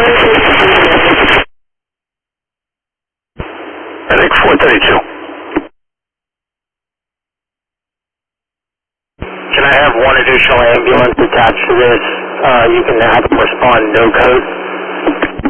I think 432. Can I have one additional ambulance attached to this? You can have them respond no code.